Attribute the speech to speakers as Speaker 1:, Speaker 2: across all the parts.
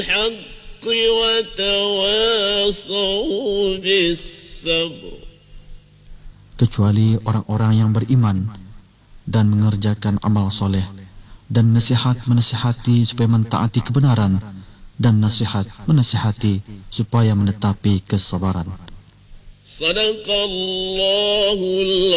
Speaker 1: الحق وتواصوا بالصبر.
Speaker 2: Kecuali orang-orang yang beriman dan mengerjakan amal soleh, dan nasihat menasihati supaya mentaati kebenaran, dan nasihat menasihati supaya menetapi kesabaran.
Speaker 1: Sadaqallahul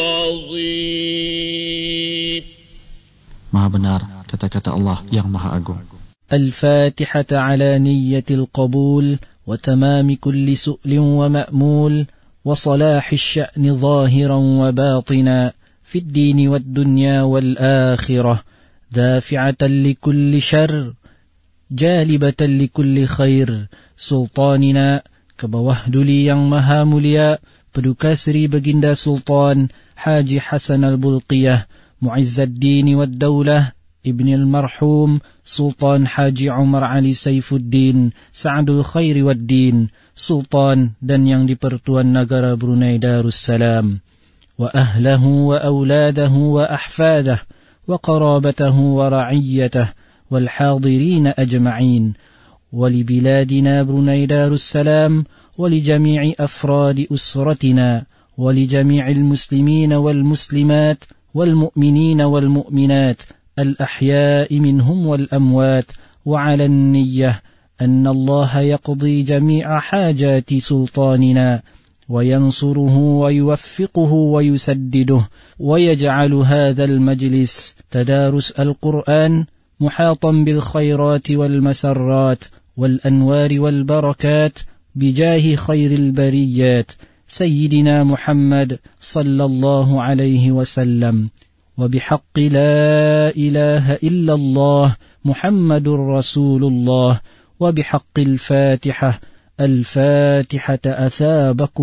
Speaker 1: azim.
Speaker 2: Maha benar kata-kata Allah yang Maha Agung.
Speaker 3: الفاتحة على نية القبول وتمام كل سؤل ومأمول وصلاح الشأن ظاهرا وباطنا في الدين والدنيا والآخرة دافعة لكل شر جالبة لكل خير سلطاننا كبوهدلي yang maha mulia Paduka Sri Baginda Sultan Haji Hasan Al-Bulqiyah معز الدين والدولة ابن المرحوم سلطان حاجي عمر علي Saifuddin سعد الخير والدين Sultan dan yang di-Pertuan Negara Brunei Darussalam وأهله وأولاده وأحفاده وقرابته ورعيته والحاضرين أجمعين ولبلادنا بروني دارالسلام ولجميع أفراد أسرتنا ولجميع المسلمين والمسلمات والمؤمنين والمؤمنات الأحياء منهم والأموات وعلى النية أن الله يقضي جميع حاجات سلطاننا وينصره ويوفقه ويسدده ويجعل هذا المجلس تدارس القرآن محاطا بالخيرات والمسرات والأنوار والبركات بجاه خير البريات سيدنا محمد صلى الله عليه وسلم وبحق لا إله إلا الله محمد رسول الله وبحق الفاتحة أثابكم